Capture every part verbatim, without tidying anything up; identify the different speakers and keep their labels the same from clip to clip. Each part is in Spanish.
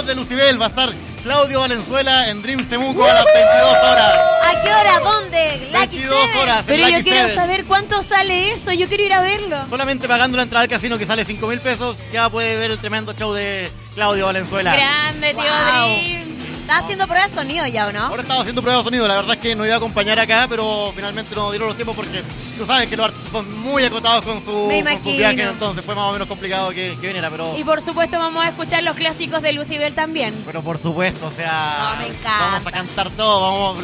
Speaker 1: voz de Lucibel, va a estar Claudio Valenzuela en Dreams Temuco a las veintidós horas.
Speaker 2: ¿A qué hora? ¿Dónde? Lucky
Speaker 1: veintidós horas.
Speaker 2: Pero
Speaker 1: Lucky
Speaker 2: yo quiero
Speaker 1: Seven.
Speaker 2: saber cuánto sale eso. Yo quiero ir a verlo.
Speaker 1: Solamente pagando la entrada al casino que sale cinco mil pesos, ya puede ver el tremendo show de Claudio Valenzuela.
Speaker 2: Grande, tío
Speaker 3: Wow.
Speaker 2: Dreams.
Speaker 3: ¿Estás haciendo prueba de sonido ya o no?
Speaker 1: Ahora estaba haciendo pruebas de sonido, la verdad es que no iba a acompañar acá, pero finalmente no dieron los tiempos porque tú sabes que los artistas son muy acotados con su,
Speaker 3: Me
Speaker 1: con sus
Speaker 3: imagino.
Speaker 1: viajes, entonces fue más o menos complicado que, que viniera, pero,
Speaker 2: Y por supuesto vamos a escuchar los clásicos de Lucibel también.
Speaker 1: pero por supuesto, o sea,
Speaker 3: No, me encanta.
Speaker 1: vamos a cantar todo, vamos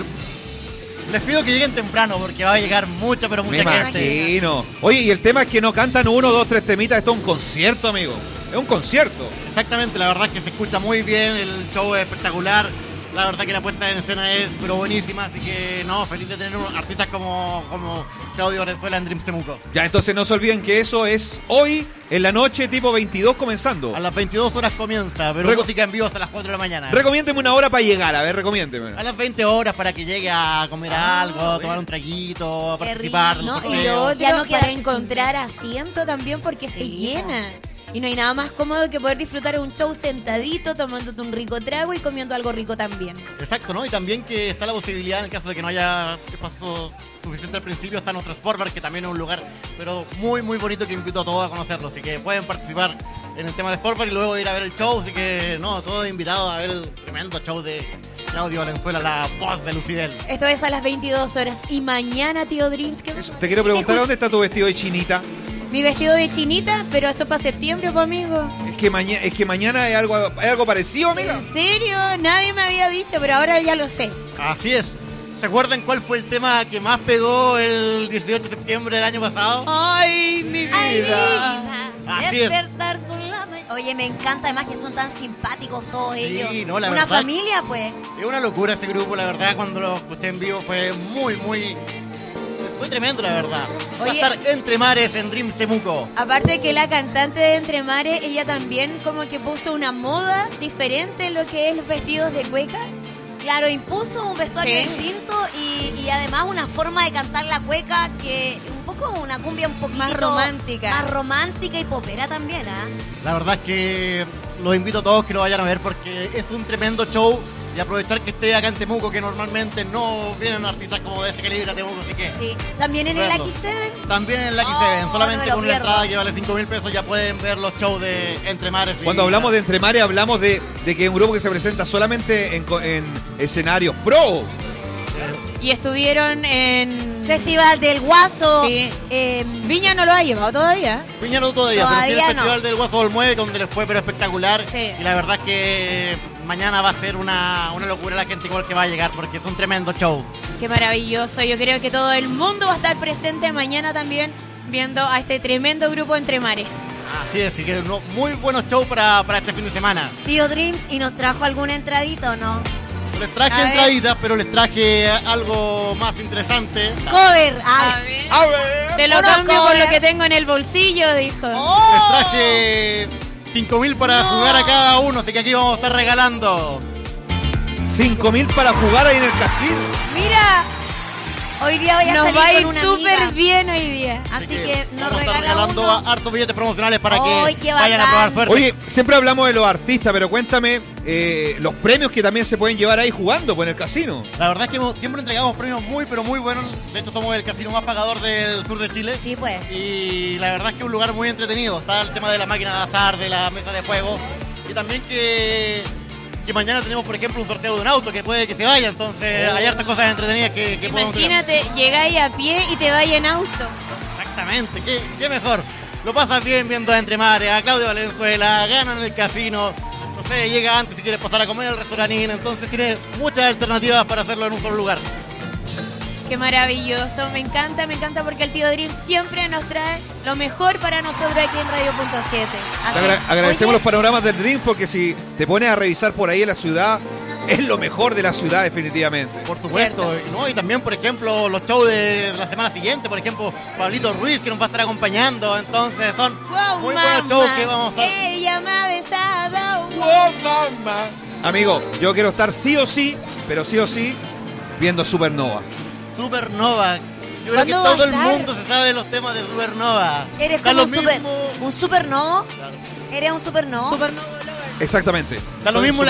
Speaker 1: a- les pido que lleguen temprano porque va a llegar mucha, pero
Speaker 4: Me
Speaker 1: mucha gente.
Speaker 4: imagino. Oye, y el tema es que no cantan uno, dos, tres temitas. Esto es un concierto, amigo. Es un concierto.
Speaker 1: Exactamente, la verdad es que se escucha muy bien, el show es espectacular. La verdad que la puesta en escena es pero buenísima, así que no, feliz de tener unos artistas como, como Claudio Valenzuela en Dreams Temuco.
Speaker 4: Ya, entonces no se olviden que eso es hoy en la noche, tipo veintidós, comenzando.
Speaker 1: A las veintidós horas comienza, pero
Speaker 4: Reco-
Speaker 1: música en vivo hasta las cuatro de la mañana.
Speaker 4: Recomiéndeme una hora para llegar, a ver, recomiéndeme.
Speaker 1: A las veinte horas para que llegue a comer
Speaker 4: Ah,
Speaker 1: algo, a
Speaker 4: bien.
Speaker 1: tomar un traguito, a
Speaker 3: Qué
Speaker 1: participar.
Speaker 3: rico.
Speaker 1: en
Speaker 2: ¿No?
Speaker 1: los
Speaker 2: Y lo
Speaker 1: sorteos.
Speaker 2: otro
Speaker 3: Ya no
Speaker 2: para
Speaker 3: quedarse
Speaker 2: encontrar
Speaker 3: sin
Speaker 2: asiento también porque se
Speaker 3: Sí,
Speaker 2: llena. Y no hay nada más cómodo que poder disfrutar un show sentadito, tomándote un rico trago y comiendo algo rico también.
Speaker 1: Exacto, ¿no? Y también que está la posibilidad, en el caso de que no haya espacio suficiente al principio, está nuestro Sport Bar, que también es un lugar pero muy, muy bonito que invito a todos a conocerlo. Así que pueden participar en el tema del Sport Bar y luego ir a ver el show. Así que, no, todos invitados a ver el tremendo show de Claudio Valenzuela, la voz de Lucibel.
Speaker 2: Esto es a las veintidós horas. Y mañana, tío Dreams, ¿qué
Speaker 4: Eso, te quiero preguntar, ¿dónde está tu vestido de chinita?
Speaker 2: Mi vestido de chinita, pero eso para septiembre, pues, amigo.
Speaker 4: Es que, maña- es que mañana hay algo, hay algo parecido, amiga.
Speaker 2: ¿En serio? Nadie me había dicho, pero ahora ya lo sé.
Speaker 1: Así es. ¿Se acuerdan cuál fue el tema que más pegó el dieciocho de septiembre del año pasado?
Speaker 2: Ay, mi vida.
Speaker 3: Ay, mi vida,
Speaker 1: Así es.
Speaker 3: despertar por la mañana. Oye, me encanta además que son tan simpáticos todos
Speaker 1: Sí,
Speaker 3: ellos.
Speaker 1: no, la
Speaker 3: Una
Speaker 1: verdad.
Speaker 3: familia, pues.
Speaker 1: Es una locura ese grupo, la verdad, cuando lo escuché en vivo fue muy, muy... Fue tremendo, la verdad. Va a
Speaker 2: Oye.
Speaker 1: estar Entre Mares en Dreams Temuco.
Speaker 2: Aparte que la cantante de Entre Mares, ella también como que puso una moda diferente en lo que es los vestidos de cueca.
Speaker 3: Claro, impuso un vestuario
Speaker 2: Sí.
Speaker 3: distinto y, y además una forma de cantar la cueca que un poco una cumbia un poquito
Speaker 2: Más romántica.
Speaker 3: más romántica y popera también, ¿ah?
Speaker 1: La verdad es que los invito a todos que lo vayan a ver porque es un tremendo show y aprovechar que esté acá en Temuco, que normalmente no vienen artistas como de este calibre a Temuco, así que
Speaker 3: Sí. También en el
Speaker 1: Verlo.
Speaker 3: Lucky Seven.
Speaker 1: también en la que
Speaker 3: Oh,
Speaker 1: se ven,
Speaker 3: no
Speaker 1: solamente
Speaker 3: me lo
Speaker 1: con una
Speaker 3: pierdo.
Speaker 1: entrada que vale cinco mil pesos ya pueden ver los shows de Entre Mares. y-
Speaker 4: Cuando hablamos de Entre Mares, hablamos de, de que es un grupo que se presenta solamente en, co- en escenarios pro.
Speaker 2: Y estuvieron en...
Speaker 3: Festival del Guaso.
Speaker 2: Sí.
Speaker 3: eh,
Speaker 2: Viña no lo ha llevado todavía.
Speaker 1: Piña no todavía, pero sí el
Speaker 3: Todavía
Speaker 1: Festival
Speaker 3: no.
Speaker 1: del Guaso del Mueve, donde les fue pero espectacular.
Speaker 2: Sí.
Speaker 1: Y la verdad es que mañana va a ser una, una locura la gente igual que va a llegar, porque es un tremendo show.
Speaker 2: Qué maravilloso. Yo creo que todo el mundo va a estar presente mañana también viendo a este tremendo grupo Entre Mares.
Speaker 1: Así es, así que no, muy buenos shows para, para este fin de semana.
Speaker 3: Tío Dreams, ¿y nos trajo alguna entradita o no?
Speaker 1: Les traje
Speaker 3: A ver.
Speaker 1: entraditas, pero les traje algo más interesante.
Speaker 3: Cover. Ah,
Speaker 4: A ver.
Speaker 2: Te lo
Speaker 3: Uno
Speaker 2: cambio por
Speaker 3: cover.
Speaker 2: lo que tengo en el bolsillo, dijo.
Speaker 1: Les traje cinco mil para jugar a cada uno, así que aquí vamos a estar regalando.
Speaker 4: cinco mil para jugar ahí en el casino.
Speaker 3: mira, hoy día voy a
Speaker 2: Nos
Speaker 3: salir
Speaker 2: va a ir
Speaker 3: con una
Speaker 2: súper
Speaker 3: amiga.
Speaker 2: bien hoy día.
Speaker 3: Así que nos
Speaker 1: vamos a estar
Speaker 3: regala
Speaker 1: regalando
Speaker 3: uno.
Speaker 1: a hartos billetes promocionales para
Speaker 3: ¡Ay,
Speaker 1: que
Speaker 3: qué
Speaker 1: vayan a
Speaker 3: bacán!
Speaker 1: probar suerte.
Speaker 4: Oye, siempre hablamos de los artistas, pero cuéntame eh, los premios que también se pueden llevar ahí jugando pues, en el casino.
Speaker 1: La verdad es que hemos- siempre entregamos premios muy, pero muy buenos. De hecho, somos el casino más pagador del sur de Chile.
Speaker 3: Sí, pues.
Speaker 1: Y la verdad es que es un lugar muy entretenido. Está el tema de la máquina de azar, de la mesa de juego. Y también que, que mañana tenemos, por ejemplo, un sorteo de un auto que puede que se vaya. Entonces, hay hartas cosas entretenidas que, que podemos tener.
Speaker 2: Imagínate, llegáis a pie y te vayas en auto.
Speaker 1: Exactamente, qué, qué mejor. Lo pasas bien viendo a Entre Mares, a Claudio Valenzuela, ganan en el casino. No sé, llega antes si quieres pasar a comer al restaurantín. Entonces, tiene muchas alternativas para hacerlo en un solo lugar.
Speaker 2: Qué maravilloso, me encanta, me encanta porque el tío Dream siempre nos trae lo mejor para nosotros aquí en Radio Punto siete.
Speaker 4: Te
Speaker 3: Así.
Speaker 4: agra- agradecemos
Speaker 3: Oye,
Speaker 4: los panoramas del Dream porque si te pones a revisar por ahí en la ciudad, es lo mejor de la ciudad definitivamente.
Speaker 1: Por supuesto, y, ¿no? Y también, por ejemplo, los shows de la semana siguiente, por ejemplo, Pablito Ruiz, que nos va a estar acompañando. Entonces, son
Speaker 2: Wow,
Speaker 1: muy
Speaker 2: mamá,
Speaker 1: buenos shows que vamos a estar.
Speaker 2: ella me ha besado.
Speaker 4: ¡Wow, mamá! Amigo, yo quiero estar sí o sí, pero sí o sí, viendo Supernova.
Speaker 1: Supernova. Yo creo que
Speaker 2: ¿Cuándo va a
Speaker 1: todo el
Speaker 2: estar?
Speaker 1: mundo se sabe los temas de Supernova.
Speaker 3: Eres
Speaker 1: Da
Speaker 3: como
Speaker 1: lo
Speaker 3: un super,
Speaker 1: mismo-
Speaker 3: un supernovo.
Speaker 1: Claro.
Speaker 3: Eres un supernovo.
Speaker 2: Supernova.
Speaker 4: Exactamente.
Speaker 1: Da lo
Speaker 4: Soy
Speaker 1: mismo